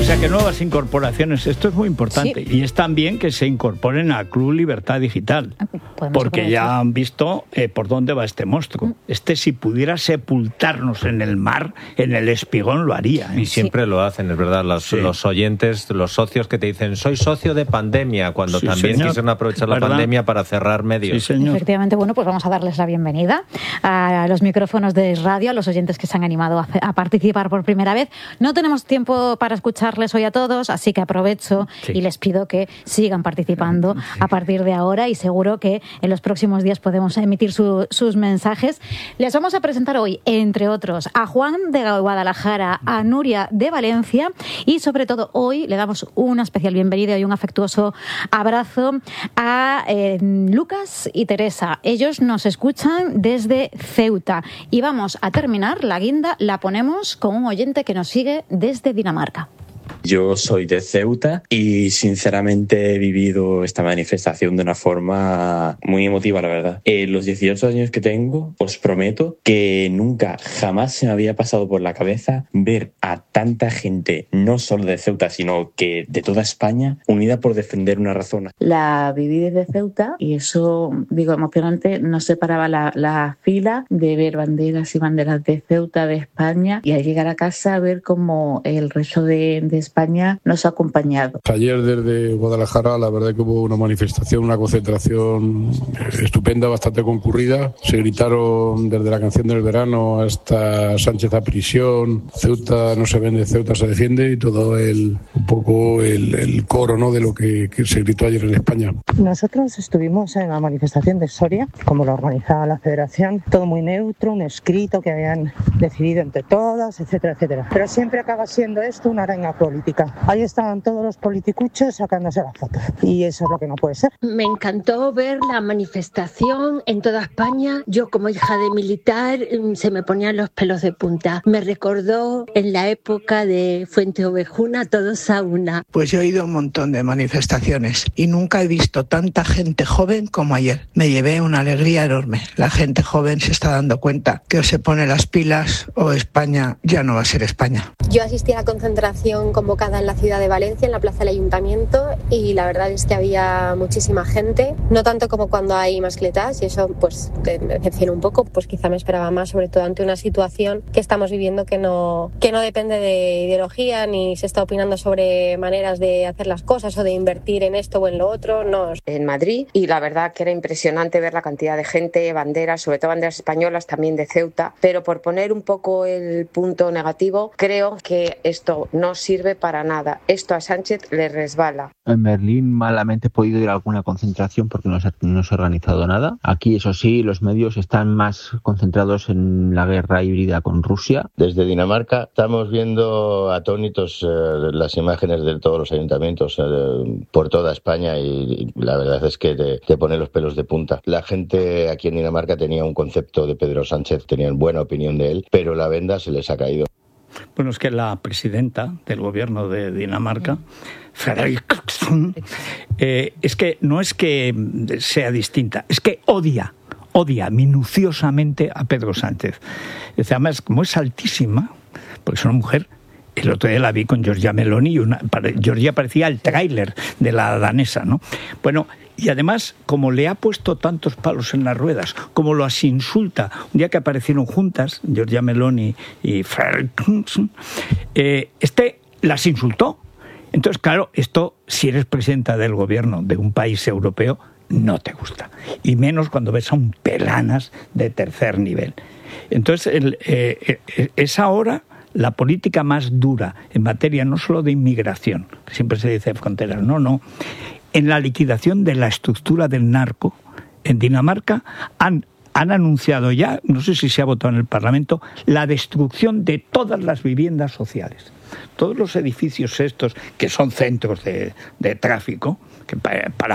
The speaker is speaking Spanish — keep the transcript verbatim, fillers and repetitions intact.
sea que nuevas incorporaciones, esto es muy importante. Sí. Y es también que se incorporen al Club Libertad Digital. Porque ya han visto eh, por dónde va este monstruo. Este, si pudiera sepultarnos en el mar, en el espigón, lo haría. ¿eh? Y siempre sí. lo hacen, es verdad. Los, sí. los oyentes, los socios que te dicen, soy socio de Pandemia, cuando sí, también señor. quisieron aprovechar la ¿verdad? pandemia para cerrar medios. Sí, señor. Efectivamente, bueno, pues vamos a darles la bienvenida a los micrófonos de radio, a los oyentes que se han animado a, a participar por primera vez. No tenemos tiempo para escucharles hoy a todos, así que aprovecho sí. y les pido que sigan participando sí. a partir de ahora, y seguro que en los próximos días podemos emitir su, sus mensajes. Les vamos a presentar hoy, entre otros, a Juan de Guadalajara, a Nuria de Valencia, y sobre todo hoy le damos una especial bienvenida y un afectuoso abrazo a eh, Lucas y Teresa. Ellos nos escuchan desde Ceuta, y vamos a terminar la guinda, la ponemos con un oyente que nos sigue desde Dinamarca. Yo soy de Ceuta y sinceramente he vivido esta manifestación de una forma muy emotiva, la verdad. En los dieciocho años que tengo, os prometo que nunca, jamás se me había pasado por la cabeza ver a tanta gente, no solo de Ceuta, sino que de toda España, unida por defender una razón. La viví desde Ceuta y eso, digo, emocionante, no se paraba la, la fila de ver banderas y banderas de Ceuta, de España, y al llegar a casa ver cómo el resto de, de España nos ha acompañado. Ayer desde Guadalajara la verdad que hubo una manifestación, una concentración estupenda, bastante concurrida. Se gritaron desde la canción del verano hasta Sánchez a prisión, Ceuta no se vende, Ceuta se defiende, y todo el un poco el, el coro, ¿no?, de lo que, que se gritó ayer en España. Nosotros estuvimos en la manifestación de Soria, como lo organizaba la Federación, todo muy neutro, un escrito que habían decidido entre todas, etcétera, etcétera. Pero siempre acaba siendo esto una arenga política. Ahí estaban todos los politicuchos sacándose las fotos, y eso es lo que no puede ser. Me encantó ver la manifestación en toda España. Yo, como hija de militar, se me ponían los pelos de punta. Me recordó en la época de Fuente Ovejuna, todos a una. Pues yo he ido a un montón de manifestaciones y nunca he visto tanta gente joven como ayer. Me llevé una alegría enorme. La gente joven se está dando cuenta que o se pone las pilas o España ya no va a ser España. Yo asistí a la concentración convocada en la ciudad de Valencia, en la plaza del Ayuntamiento, y la verdad es que había muchísima gente, no tanto como cuando hay mascletas, y eso pues me decepcionó un poco, pues quizá me esperaba más, sobre todo ante una situación que estamos viviendo que no, que no depende de ideología, ni se está opinando sobre maneras de hacer las cosas o de invertir en esto o en lo otro, no. En Madrid, y la verdad que era impresionante ver la cantidad de gente, banderas, sobre todo banderas españolas, también de Ceuta, pero por poner un poco el punto negativo, creo que esto no sirve para nada. Esto a Sánchez le resbala. En Berlín malamente he podido ir a alguna concentración porque no se, no se ha organizado nada. Aquí, eso sí, los medios están más concentrados en la guerra híbrida con Rusia. Desde Dinamarca estamos viendo atónitos eh, las imágenes de todos los ayuntamientos eh, por toda España, y, y la verdad es que te, te pone los pelos de punta. La gente aquí en Dinamarca tenía un concepto de Pedro Sánchez, tenían buena opinión de él, pero la venda se les ha caído. Bueno, es que la presidenta del gobierno de Dinamarca, Frederiksen, eh, es que no es que sea distinta, es que odia, odia minuciosamente a Pedro Sánchez. Además, como es altísima, porque es una mujer. El otro día la vi con Giorgia Meloni y una, Giorgia parecía el tráiler de la danesa, ¿no? Bueno, y además, como le ha puesto tantos palos en las ruedas, como las insulta, un día que aparecieron juntas, Giorgia Meloni y Frederiksen, eh, este las insultó. Entonces, claro, esto, si eres presidenta del gobierno de un país europeo, no te gusta. Y menos cuando ves a un pelanas de tercer nivel. Entonces, el, eh, es ahora la política más dura en materia no solo de inmigración, que siempre se dice fronteras, no, no, en la liquidación de la estructura del narco. En Dinamarca han, han anunciado ya, no sé si se ha votado en el Parlamento, la destrucción de todas las viviendas sociales. Todos los edificios estos, que son centros de, de tráfico, que para, para